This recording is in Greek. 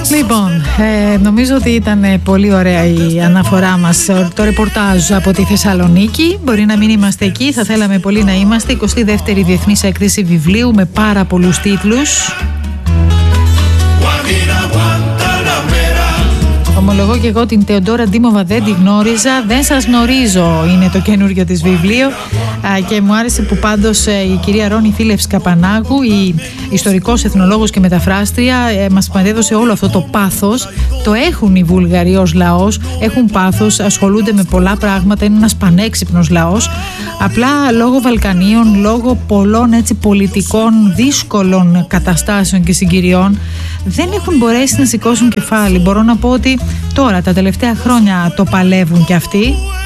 Λοιπόν, νομίζω ότι ήταν πολύ ωραία η αναφορά μας, το ρεπορτάζ από τη Θεσσαλονίκη. Μπορεί να μην είμαστε εκεί, θα θέλαμε πολύ να είμαστε. 22η Διεθνής Έκθεση Βιβλίου με πάρα πολλούς τίτλους. Ομολογώ και εγώ την Τεοντόρα Ντίμοβα δεν τη γνώριζα. Δεν σας γνωρίζω είναι το καινούριο της βιβλίο. Και μου άρεσε που πάντως η κυρία Ρόνη Φίλευς Καπανάγου, η ιστορικός, εθνολόγος και μεταφράστρια, μας παρέδωσε όλο αυτό το πάθος. Το έχουν οι Βούλγαροι ως λαός, έχουν πάθος, ασχολούνται με πολλά πράγματα, είναι ένας πανέξυπνος λαός. Απλά λόγω Βαλκανίων, λόγω πολλών έτσι πολιτικών δύσκολων καταστάσεων και συγκυριών, δεν έχουν μπορέσει να σηκώσουν κεφάλι. Μπορώ να πω ότι τώρα τα τελευταία χρόνια το παλεύουν κι αυτοί.